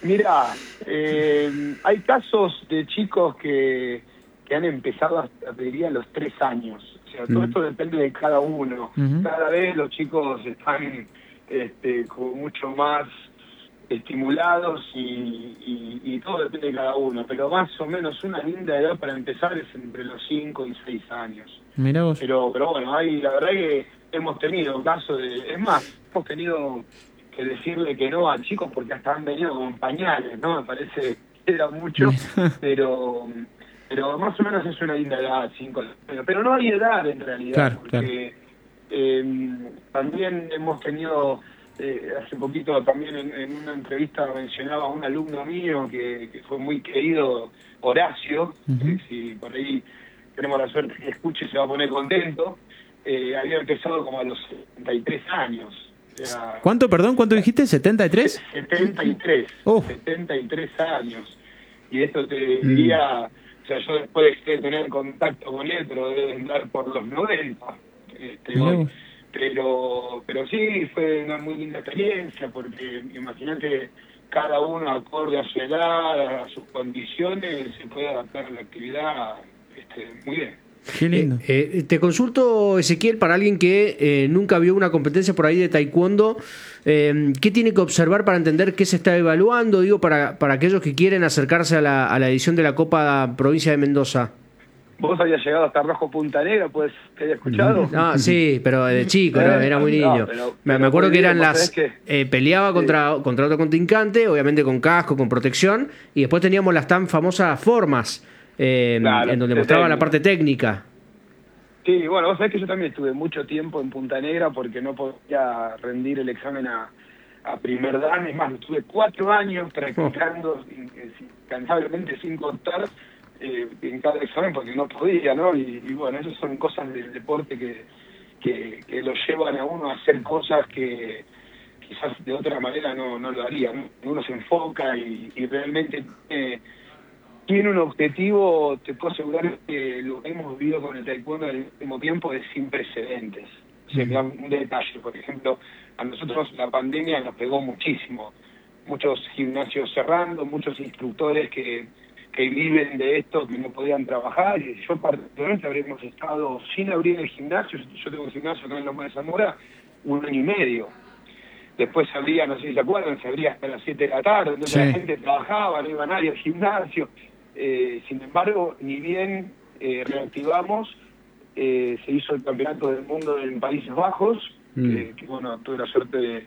Mira, hay casos de chicos que han empezado a pelear a los 3 años. O sea, todo esto depende de cada uno. Cada vez los chicos están como mucho más estimulados y todo depende de cada uno. Pero más o menos una linda edad para empezar es entre los 5 y 6 años. Mirá vos. Pero bueno, la verdad que hemos tenido casos es más, hemos tenido que decirle que no a chicos porque hasta han venido con pañales, ¿no? Me parece que era mucho, pero más o menos es una linda edad, 5 años. Pero no hay edad en realidad, Claro, porque también hemos tenido, hace poquito también en una entrevista mencionaba a un alumno mío que fue muy querido, Horacio, si por ahí tenemos la suerte que escuche se va a poner contento, había empezado como a los 73 años. O sea, ¿Cuánto, perdón? ¿Cuánto dijiste? ¿73? 73. Oh. 73 años. Y esto te diría, o sea, yo después de tener contacto con él, pero debe andar por los 90. Hoy. Pero sí, fue una muy linda experiencia, porque imagínate, cada uno acorde a su edad, a sus condiciones, se puede adaptar a la actividad muy bien. Qué lindo. Te consulto, Ezequiel, para alguien que nunca vio una competencia por ahí de taekwondo, ¿qué tiene que observar para entender qué se está evaluando? Digo, para aquellos que quieren acercarse a la edición de la Copa Provincia de Mendoza. ¿Vos habías llegado hasta Rojo Punta Negra, pues, que había escuchado? No, sí, pero de chico, era muy niño. Me acuerdo que eran peleaba contra otro contrincante, obviamente con casco, con protección, y después teníamos las tan famosas formas, claro, en donde mostraba la parte técnica. Sí, bueno, vos sabés que yo también estuve mucho tiempo en Punta Negra porque no podía rendir el examen a primer dan. Es más, estuve 4 años practicando incansablemente sin contar en cada examen porque no podía, ¿no? Y bueno, esas son cosas del deporte que lo llevan a uno a hacer cosas que quizás de otra manera no lo haría, ¿no? Uno se enfoca y realmente tiene un objetivo. Te puedo asegurar que lo que hemos vivido con el taekwondo en el último tiempo es sin precedentes. O sea, un detalle, por ejemplo, a nosotros la pandemia nos pegó muchísimo. Muchos gimnasios cerrando, muchos instructores que viven de esto, que no podían trabajar, y yo particularmente habríamos estado sin abrir el gimnasio. Yo tengo un gimnasio acá en Loma de Zamora 1 año y medio. Después se abría, no sé si se acuerdan, se abría hasta las 7 de la tarde, entonces la gente trabajaba, no iba nadie al gimnasio. Sin embargo, ni bien reactivamos, se hizo el campeonato del mundo en Países Bajos, que bueno, tuve la suerte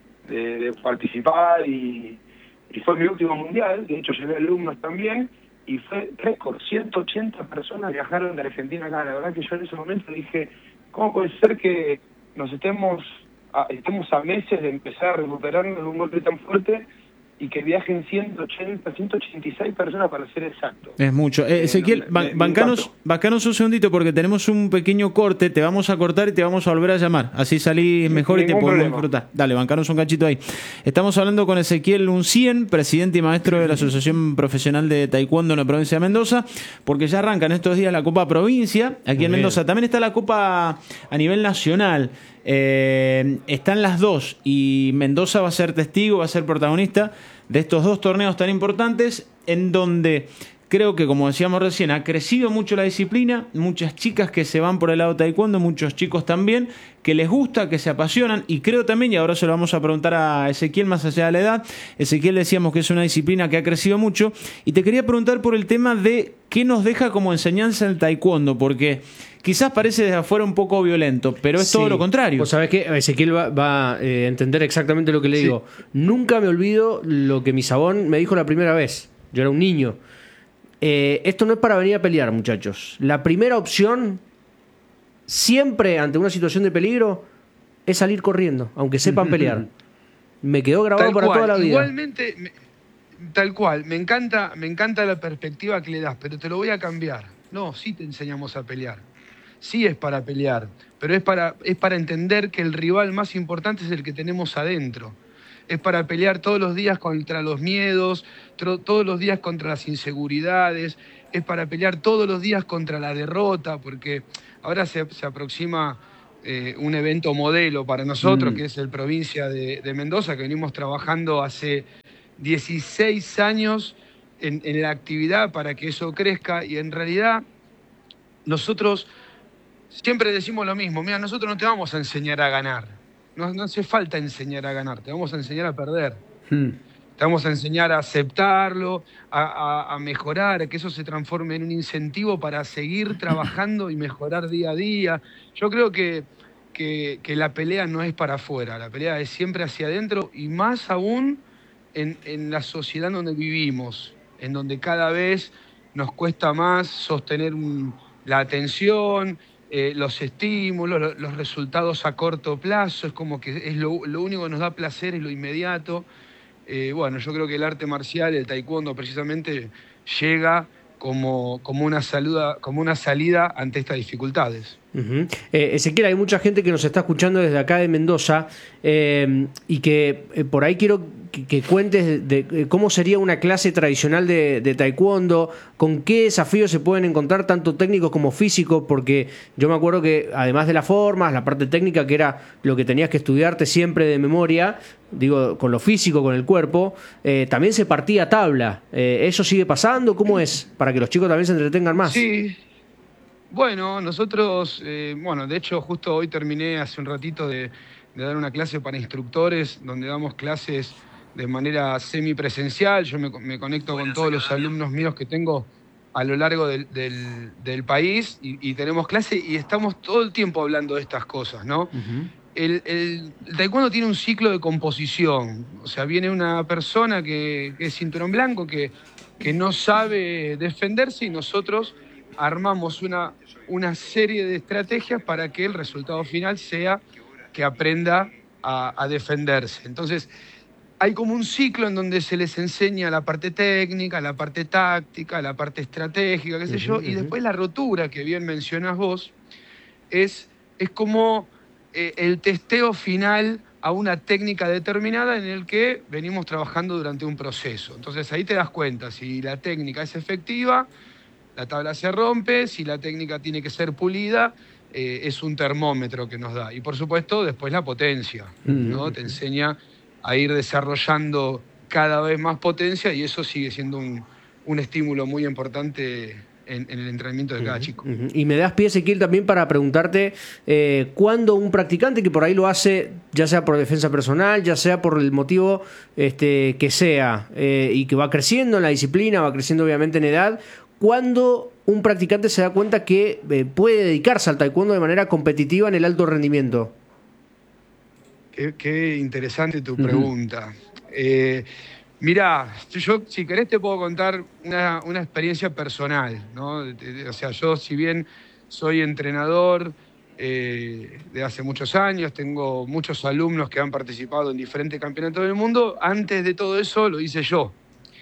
de participar y fue mi último mundial. De hecho llevé alumnos también y fue récord, 180 personas viajaron de Argentina acá. La verdad que yo en ese momento dije, ¿cómo puede ser que nos estemos a meses de empezar a recuperarnos de un golpe tan fuerte y que viajen 186 personas para ser exacto? Es mucho. Ezequiel, bancanos un segundito porque tenemos un pequeño corte, te vamos a cortar y te vamos a volver a llamar. Así salís mejor y te podemos disfrutar. Dale, bancanos un cachito ahí. Estamos hablando con Ezequiel Uncien, presidente y maestro de la Asociación Profesional de Taekwondo en la provincia de Mendoza, porque ya arrancan estos días la Copa Provincia aquí en Mendoza. También está la Copa a nivel nacional. Están las dos y Mendoza va a ser testigo, va a ser protagonista de estos dos torneos tan importantes, en donde creo que, como decíamos recién, ha crecido mucho la disciplina, muchas chicas que se van por el lado taekwondo, muchos chicos también que les gusta, que se apasionan, y creo también, y ahora se lo vamos a preguntar a Ezequiel más allá de la edad. Ezequiel, decíamos que es una disciplina que ha crecido mucho, y te quería preguntar por el tema de qué nos deja como enseñanza el taekwondo, porque quizás parece desde afuera un poco violento, pero es todo lo contrario. Pues sabés que Ezequiel va a entender exactamente lo que le digo. Nunca me olvido lo que mi sabón me dijo la primera vez. Yo era un niño. Esto no es para venir a pelear, muchachos. La primera opción, siempre ante una situación de peligro, es salir corriendo, aunque sepan pelear. Me quedó grabado para toda la vida. Igualmente, tal cual, me encanta la perspectiva que le das, pero te lo voy a cambiar. No, sí te enseñamos a pelear. Sí es para pelear, pero es para entender que el rival más importante es el que tenemos adentro. Es para pelear todos los días contra los miedos, todos los días contra las inseguridades, es para pelear todos los días contra la derrota, porque ahora se aproxima un evento modelo para nosotros, que es el Provincia de Mendoza, que venimos trabajando hace 16 años en la actividad para que eso crezca, y en realidad nosotros siempre decimos lo mismo: mira, nosotros no te vamos a enseñar a ganar, no hace falta enseñar a ganar, te vamos a enseñar a perder. Te vamos a enseñar a aceptarlo, a mejorar, a que eso se transforme en un incentivo para seguir trabajando y mejorar día a día. Yo creo que la pelea no es para afuera, la pelea es siempre hacia adentro, y más aún en la sociedad en donde vivimos, en donde cada vez nos cuesta más sostener la atención, los estímulos, los resultados a corto plazo. Es como que es lo único que nos da placer, es lo inmediato. Bueno, yo creo que el arte marcial, el taekwondo precisamente, llega como una salida ante estas dificultades. Ezequiel, hay mucha gente que nos está escuchando desde acá de Mendoza, y que por ahí quiero que cuentes de cómo sería una clase tradicional de taekwondo, con qué desafíos se pueden encontrar, tanto técnicos como físicos, porque yo me acuerdo que además de las formas, la parte técnica, que era lo que tenías que estudiarte siempre de memoria, digo, con lo físico, con el cuerpo, también se partía a tabla. ¿Eso sigue pasando? ¿Cómo es? Para que los chicos también se entretengan más. Sí. Bueno, nosotros, de hecho, justo hoy terminé hace un ratito de dar una clase para instructores, donde damos clases de manera semipresencial. Yo me conecto con todos los alumnos míos que tengo a lo largo del país, y tenemos clase y estamos todo el tiempo hablando de estas cosas, ¿no? El taekwondo tiene un ciclo de composición. O sea, viene una persona que es cinturón blanco, que no sabe defenderse, y nosotros armamos una serie de estrategias para que el resultado final sea que aprenda a defenderse. Entonces, hay como un ciclo en donde se les enseña la parte técnica, la parte táctica, la parte estratégica, qué sé yo, y después la rotura, que bien mencionas vos, es como el testeo final a una técnica determinada en el que venimos trabajando durante un proceso. Entonces ahí te das cuenta si la técnica es efectiva, la tabla se rompe; si la técnica tiene que ser pulida, es un termómetro que nos da. Y por supuesto después la potencia, ¿no? Te enseña a ir desarrollando cada vez más potencia, y eso sigue siendo un estímulo muy importante en el entrenamiento de cada chico. Y me das pie, Ezequiel, también para preguntarte cuándo un practicante que por ahí lo hace, ya sea por defensa personal, ya sea por el motivo que sea, y que va creciendo en la disciplina, va creciendo obviamente en edad, ¿cuándo un practicante se da cuenta que puede dedicarse al taekwondo de manera competitiva en el alto rendimiento? Qué interesante tu pregunta. Mirá, yo si querés te puedo contar una experiencia personal, ¿no? O sea, yo, si bien soy entrenador de hace muchos años, tengo muchos alumnos que han participado en diferentes campeonatos del mundo, antes de todo eso lo hice yo.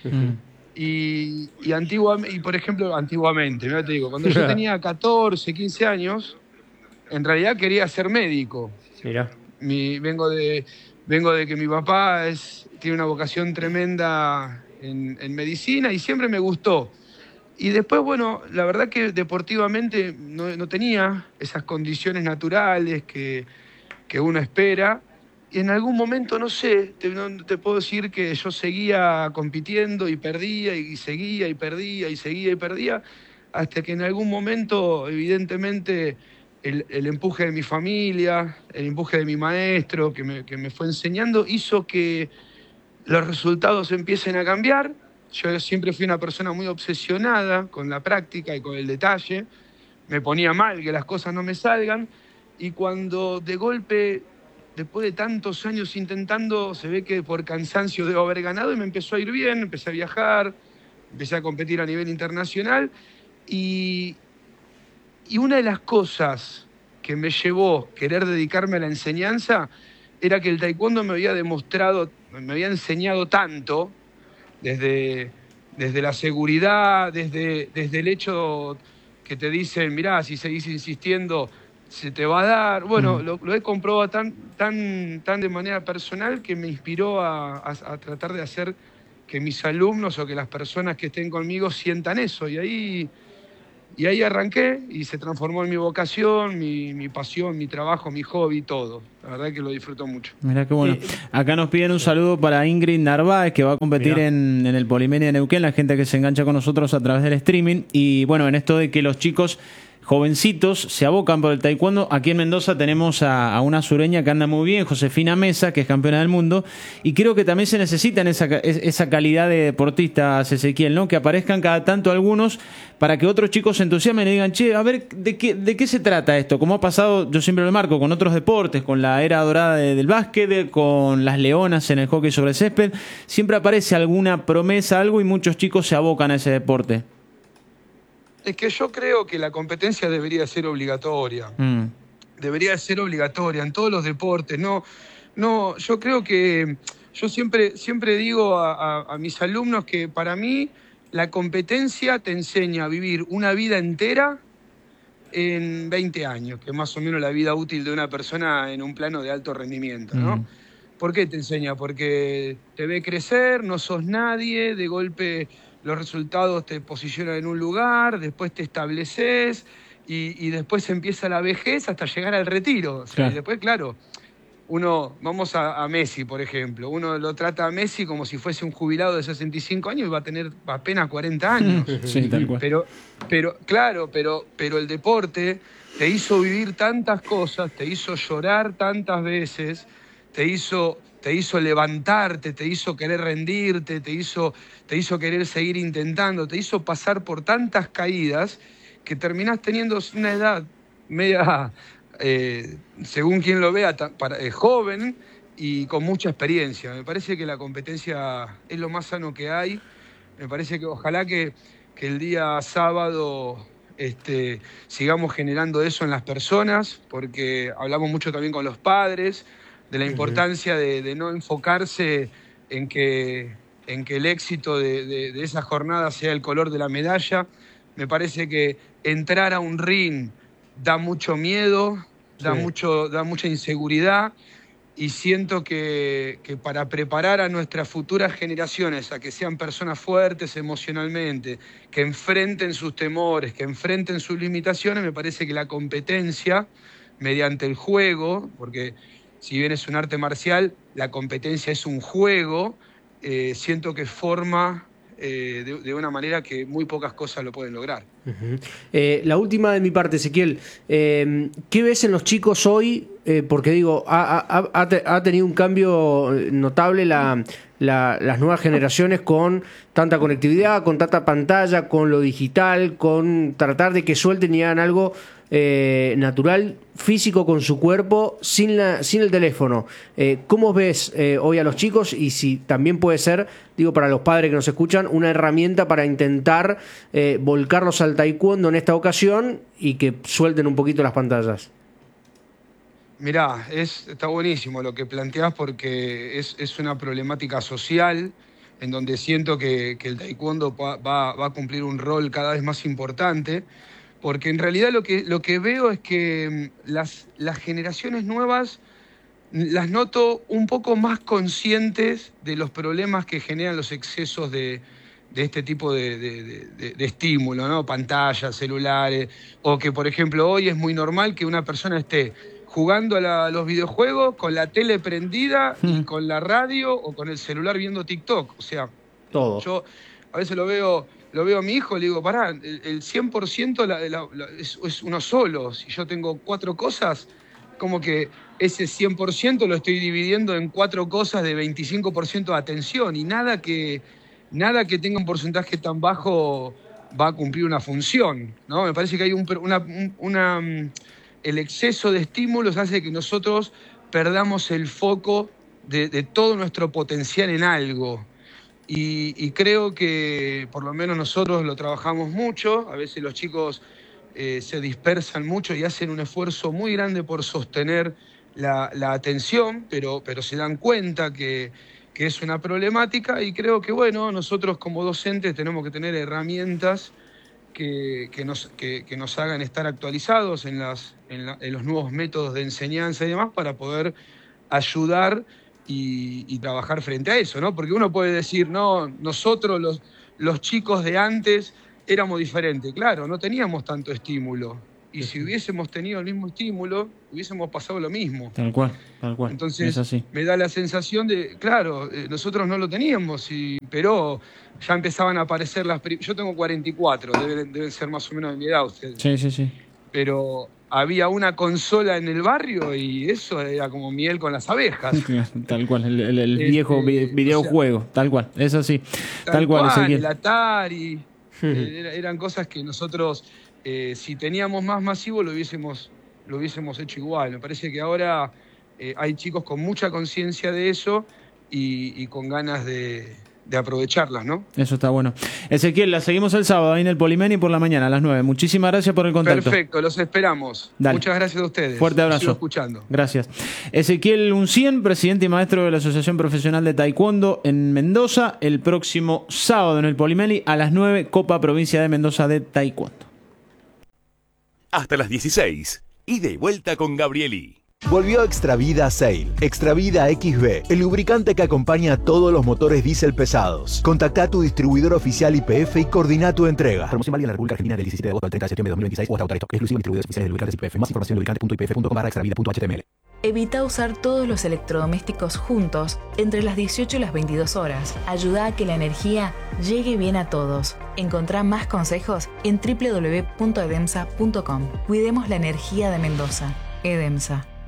Y por ejemplo, antiguamente, mirá, te digo, cuando yo tenía 14, 15 años, en realidad quería ser médico. Mirá. Vengo de que mi papá tiene una vocación tremenda en medicina, y siempre me gustó. Y después, bueno, la verdad que deportivamente no tenía esas condiciones naturales que uno espera. Y en algún momento, no sé, te puedo decir que yo seguía compitiendo y perdía, y seguía y perdía, y seguía y perdía, hasta que en algún momento, evidentemente, el empuje de mi familia, el empuje de mi maestro, que me fue enseñando, hizo que los resultados empiecen a cambiar. Yo siempre fui una persona muy obsesionada con la práctica y con el detalle. Me ponía mal que las cosas no me salgan. Y cuando de golpe, después de tantos años intentando, se ve que por cansancio debo haber ganado, y me empezó a ir bien, empecé a viajar, empecé a competir a nivel internacional. Y una de las cosas que me llevó a querer dedicarme a la enseñanza era que el taekwondo me había enseñado tanto, desde la seguridad, desde el hecho que te dicen, mirá, si seguís insistiendo, se te va a dar. Bueno, lo he comprobado tan de manera personal, que me inspiró a tratar de hacer que mis alumnos o que las personas que estén conmigo sientan eso. Y ahí Y ahí arranqué y se transformó en mi vocación, mi pasión, mi trabajo, mi hobby, todo. La verdad que lo disfruto mucho. Mirá qué bueno. Acá nos piden un saludo para Ingrid Narváez, que va a competir en el Polimenia de Neuquén, la gente que se engancha con nosotros a través del streaming. Y bueno, en esto de que los chicos jovencitos se abocan por el taekwondo, aquí en Mendoza tenemos a una sureña que anda muy bien, Josefina Mesa, que es campeona del mundo, y creo que también se necesitan esa calidad de deportistas, Ezequiel, ¿no? Que aparezcan cada tanto algunos para que otros chicos se entusiasmen y digan, che, a ver, ¿de qué se trata esto? Como ha pasado, yo siempre lo marco, con otros deportes, con la era dorada del básquet, con las leonas en el hockey sobre césped, siempre aparece alguna promesa, algo, y muchos chicos se abocan a ese deporte. Es que yo creo que la competencia debería ser obligatoria. Debería ser obligatoria en todos los deportes. No, yo creo que yo siempre digo a mis alumnos que para mí la competencia te enseña a vivir una vida entera en 20 años, que es más o menos la vida útil de una persona en un plano de alto rendimiento, ¿no? ¿Por qué te enseña? Porque te ve crecer, no sos nadie, de golpe los resultados te posicionan en un lugar, después te estableces y después empieza la vejez hasta llegar al retiro. O sea, claro. Y después, claro, vamos a Messi, por ejemplo, uno lo trata a Messi como si fuese un jubilado de 65 años y va a tener apenas 40 años. Sí, tal cual. Pero el deporte te hizo vivir tantas cosas, te hizo llorar tantas veces, te hizo levantarte, te hizo querer rendirte, te hizo querer seguir intentando, te hizo pasar por tantas caídas que terminás teniendo una edad media, según quien lo vea, joven y con mucha experiencia. Me parece que la competencia es lo más sano que hay. Me parece que ojalá que el día sábado sigamos generando eso en las personas, porque hablamos mucho también con los padres, de la importancia de no enfocarse en que el éxito de esa jornada sea el color de la medalla. Me parece que entrar a un ring da mucho miedo, da mucha inseguridad, y siento que para preparar a nuestras futuras generaciones a que sean personas fuertes emocionalmente, que enfrenten sus temores, que enfrenten sus limitaciones, me parece que la competencia mediante el juego, porque si bien es un arte marcial, la competencia es un juego, siento que forma de una manera que muy pocas cosas lo pueden lograr. La última de mi parte, Ezequiel, ¿qué ves en los chicos hoy? Porque digo, ha tenido un cambio notable las nuevas generaciones con tanta conectividad, con tanta pantalla, con lo digital, con tratar de que suelten y hagan algo natural, físico con su cuerpo, sin el teléfono. ¿Cómo ves hoy a los chicos? Y si también puede ser, digo, para los padres que nos escuchan, una herramienta para intentar volcarlos al taekwondo en esta ocasión y que suelten un poquito las pantallas. Mirá, está buenísimo lo que planteás, porque es una problemática social en donde siento que el taekwondo va a cumplir un rol cada vez más importante. Porque en realidad lo que veo es que las generaciones nuevas las noto un poco más conscientes de los problemas que generan los excesos de este tipo de estímulo, ¿no? Pantallas, celulares, o que, por ejemplo, hoy es muy normal que una persona esté jugando a los videojuegos con la tele prendida y con la radio o con el celular viendo TikTok. O sea, todo. Yo a veces lo veo a mi hijo y le digo, pará, el 100% es uno solo. Si yo tengo 4 cosas, como que ese 100% lo estoy dividiendo en 4 cosas de 25% de atención, y nada que tenga un porcentaje tan bajo va a cumplir una función, ¿no? Me parece que hay el exceso de estímulos hace que nosotros perdamos el foco de todo nuestro potencial en algo. Y creo que por lo menos nosotros lo trabajamos mucho. A veces los chicos se dispersan mucho y hacen un esfuerzo muy grande por sostener la atención, pero se dan cuenta que es una problemática, y creo que, bueno, nosotros como docentes tenemos que tener herramientas que nos hagan estar actualizados en los nuevos métodos de enseñanza y demás, para poder ayudar y trabajar frente a eso, ¿no? Porque uno puede decir, no, nosotros los chicos de antes éramos diferentes. Claro, no teníamos tanto estímulo. Y si hubiésemos tenido el mismo estímulo, hubiésemos pasado lo mismo. Tal cual. Entonces, es así. me da la sensación de, claro, nosotros no lo teníamos, pero ya empezaban a aparecer yo tengo 44, deben ser más o menos de mi edad ustedes. Sí. Pero había una consola en el barrio y eso era como miel con las abejas. Tal cual, el viejo videojuego, o sea, tal cual, es así. Tal cual, el Atari, eran cosas que nosotros, si teníamos más masivo, lo hubiésemos hecho igual. Me parece que ahora hay chicos con mucha conciencia de eso y con ganas de aprovecharlas, ¿no? Eso está bueno. Ezequiel, la seguimos el sábado ahí en el Polimeni por la mañana a las 9. Muchísimas gracias por el contacto. Perfecto, los esperamos. Dale. Muchas gracias a ustedes. Fuerte abrazo. Sigo escuchando. Gracias. Ezequiel Uncien, presidente y maestro de la Asociación Profesional de Taekwondo en Mendoza, el próximo sábado en el Polimeni a las 9, Copa Provincia de Mendoza de Taekwondo. Hasta las 16. Ida y vuelta con Gabrieli. Volvió Extravida Sail. Extravida XB, el lubricante que acompaña a todos los motores diésel pesados. Contacta a tu distribuidor oficial YPF y coordina tu entrega. Promoción válida en la República Argentina del 17 de agosto al 30 de septiembre de 2026 o hasta autorizado. Exclusivo distribuidores oficiales de lubricantes YPF. Más información en lubricante.ypf.com/extravida.html. Evita usar todos los electrodomésticos juntos entre las 18 y las 22 horas. Ayuda a que la energía llegue bien a todos. Encontrá más consejos en www.edemsa.com. Cuidemos la energía de Mendoza. Edemsa.